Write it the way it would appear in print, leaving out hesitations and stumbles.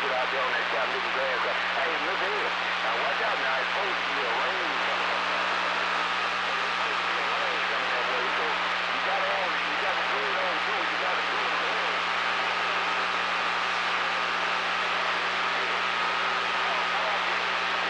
get out there on that Chattanooga grass. Hey, look here. Now watch out now. It's supposed to be a rain